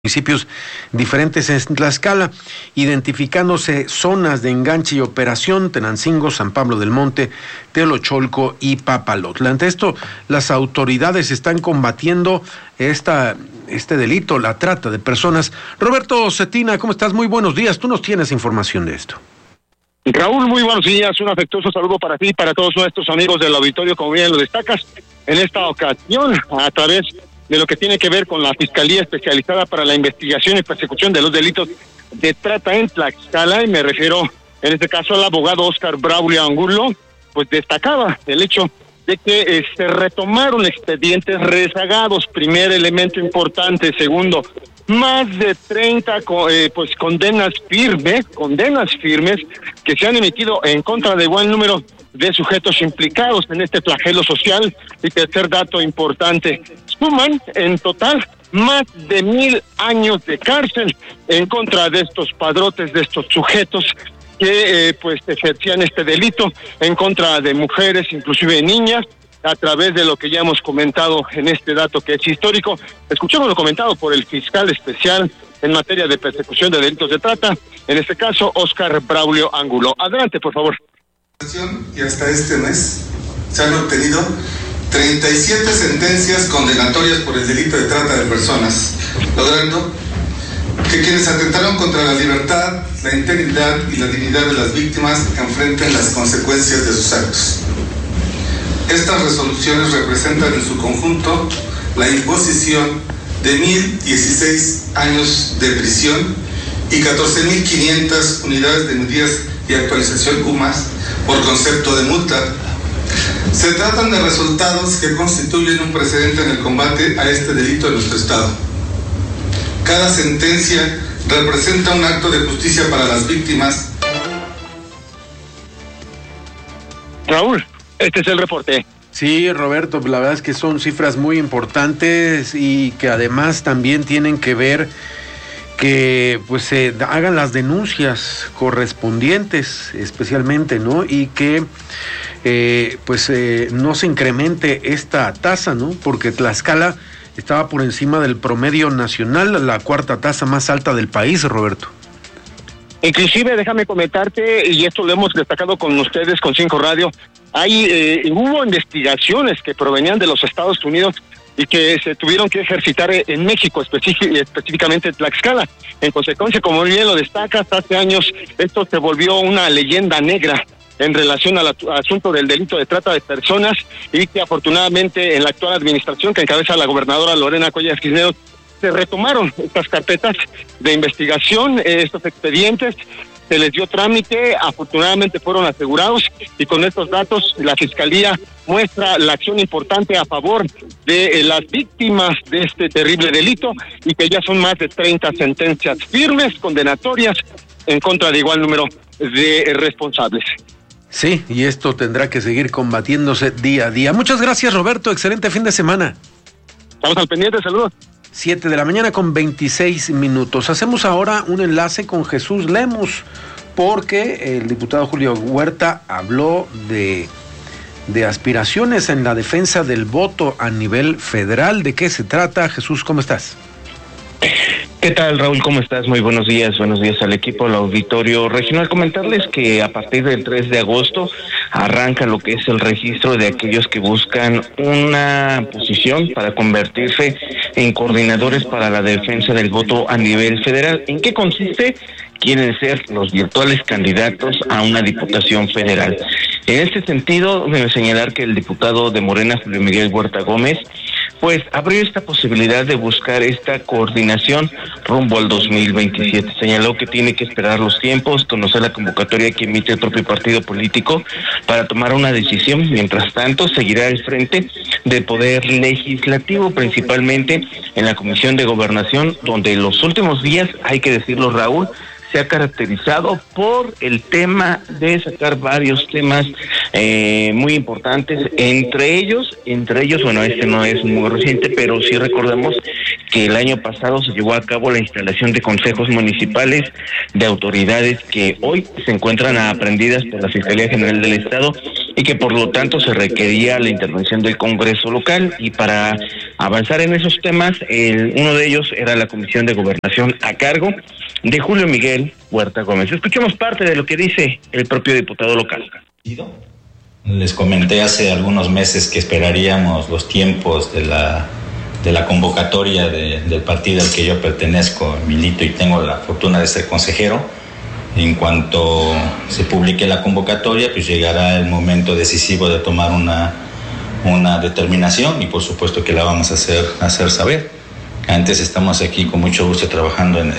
municipios diferentes en Tlaxcala, identificándose zonas de enganche y operación: Tenancingo, San Pablo del Monte, Teolocholco y Papalotla. Ante esto, las autoridades están combatiendo este delito, la trata de personas. Roberto Cetina, ¿cómo estás? Muy buenos días. Tú nos tienes información de esto. Raúl, muy buenos días. Un afectuoso saludo para ti y para todos nuestros amigos del auditorio, como bien lo destacas. En esta ocasión, a través de lo que tiene que ver con la Fiscalía Especializada para la Investigación y Persecución de los Delitos de Trata en Tlaxcala, y me refiero en este caso al abogado Óscar Braulio Angulo, pues destacaba el hecho de que se retomaron expedientes rezagados. Primer elemento importante. Segundo, más de 30 condenas firmes que se han emitido en contra de igual número de sujetos implicados en este flagelo social. Y tercer dato importante, suman en total más de 1,000 años de cárcel en contra de estos padrotes, de estos sujetos que ejercían este delito en contra de mujeres, inclusive niñas, a través de lo que ya hemos comentado en este dato que es histórico. Escuchemos lo comentado por el fiscal especial en materia de persecución de delitos de trata, en este caso Óscar Braulio Angulo. Adelante, por favor. Y hasta este mes se han obtenido 37 sentencias condenatorias por el delito de trata de personas, logrando que quienes atentaron contra la libertad, la integridad y la dignidad de las víctimas enfrenten las consecuencias de sus actos. Estas resoluciones representan en su conjunto la imposición de 1,016 años de prisión y 14,500 unidades de medidas y actualización UMAS por concepto de multa. Se tratan de resultados que constituyen un precedente en el combate a este delito en nuestro estado. Cada sentencia representa un acto de justicia para las víctimas. Raúl, este es el reporte. Sí, Roberto, la verdad es que son cifras muy importantes y que además también tienen que ver que se hagan las denuncias correspondientes, especialmente, ¿no? Y que no se incremente esta tasa, ¿no? Porque Tlaxcala estaba por encima del promedio nacional, la cuarta tasa más alta del país, Roberto. Inclusive, déjame comentarte, y esto lo hemos destacado con ustedes, con 5 Radio, hubo investigaciones que provenían de los Estados Unidos y que se tuvieron que ejercitar en México, específicamente en Tlaxcala. En consecuencia, como bien lo destacas, hace años esto se volvió una leyenda negra en relación al asunto del delito de trata de personas, y que afortunadamente en la actual administración que encabeza la gobernadora Lorena Cuellar Cisneros se retomaron estas carpetas de investigación, estos expedientes, se les dio trámite, afortunadamente fueron asegurados, y con estos datos la Fiscalía muestra la acción importante a favor de las víctimas de este terrible delito, y que ya son más de 30 sentencias firmes, condenatorias, en contra de igual número de responsables. Sí, y esto tendrá que seguir combatiéndose día a día. Muchas gracias, Roberto, excelente fin de semana. Estamos al pendiente, saludos. 7:26 a.m. Hacemos ahora un enlace con Jesús Lemus, porque el diputado Julio Huerta habló de aspiraciones en la defensa del voto a nivel federal. ¿De qué se trata? Jesús, ¿cómo estás? ¿Qué tal, Raúl? ¿Cómo estás? Muy buenos días al equipo, al auditorio regional. Comentarles que a partir del 3 de agosto arranca lo que es el registro de aquellos que buscan una posición para convertirse en coordinadores para la defensa del voto a nivel federal. ¿En qué consiste? Quieren ser los virtuales candidatos a una diputación federal. En este sentido, debo señalar que el diputado de Morena, Julio Miguel Huerta Gómez, abrió esta posibilidad de buscar esta coordinación rumbo al 2027. Señaló que tiene que esperar los tiempos, conocer la convocatoria que emite el propio partido político para tomar una decisión. Mientras tanto, seguirá al frente del Poder Legislativo, principalmente en la Comisión de Gobernación, donde en los últimos días, hay que decirlo, Raúl, se ha caracterizado por el tema de sacar varios temas muy importantes, entre ellos, este no es muy reciente, pero sí recordemos que el año pasado se llevó a cabo la instalación de consejos municipales de autoridades que hoy se encuentran aprehendidas por la Fiscalía General del Estado y que por lo tanto se requería la intervención del Congreso local, y para avanzar en esos temas, uno de ellos era la Comisión de Gobernación a cargo de Julio Miguel Huerta Gómez. Escuchemos parte de lo que dice el propio diputado local. Les comenté hace algunos meses que esperaríamos los tiempos de la convocatoria del partido al que yo pertenezco, milito y tengo la fortuna de ser consejero. En cuanto se publique la convocatoria, pues llegará el momento decisivo de tomar una determinación, y por supuesto que la vamos a hacer saber. Antes estamos aquí con mucho gusto trabajando en él.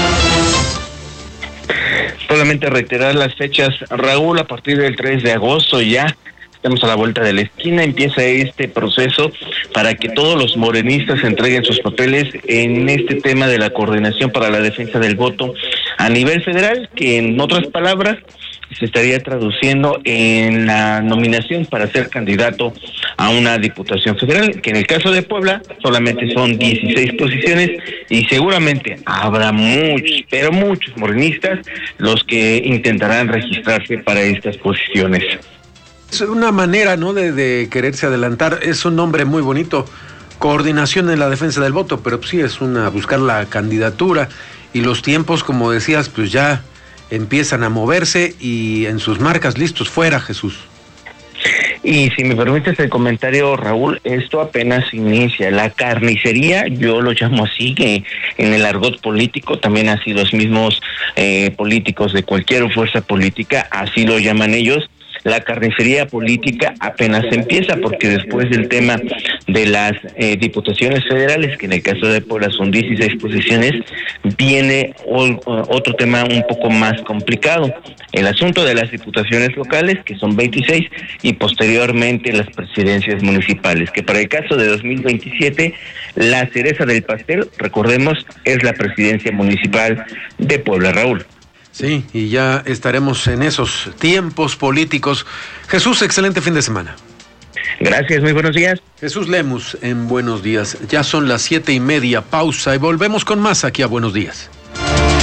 Solamente reiterar las fechas, Raúl. A partir del 3 de agosto ya estamos a la vuelta de la esquina, empieza este proceso para que todos los morenistas entreguen sus papeles en este tema de la coordinación para la defensa del voto a nivel federal, que en otras palabras se estaría traduciendo en la nominación para ser candidato a una diputación federal, que en el caso de Puebla solamente son 16 posiciones, y seguramente habrá muchos, pero muchos morenistas los que intentarán registrarse para estas posiciones. Es una manera, ¿no?, de quererse adelantar. Es un nombre muy bonito, coordinación en la defensa del voto, pero sí es buscar la candidatura, y los tiempos, como decías, pues ya empiezan a moverse, y en sus marcas listos fuera, Jesús. Y si me permites el comentario, Raúl, esto apenas inicia. La carnicería, yo lo llamo así, que en el argot político, también así los mismos políticos de cualquier fuerza política, así lo llaman ellos. La carnicería política apenas empieza, porque después del tema de las diputaciones federales, que en el caso de Puebla son 16 posiciones, viene otro tema un poco más complicado, el asunto de las diputaciones locales, que son 26, y posteriormente las presidencias municipales, que para el caso de 2027, la cereza del pastel, recordemos, es la presidencia municipal de Puebla, Raúl. Sí, y ya estaremos en esos tiempos políticos. Jesús, excelente fin de semana. Gracias, muy buenos días. Jesús Lemus en Buenos Días. Ya son las 7:30, pausa, y volvemos con más aquí a Buenos Días.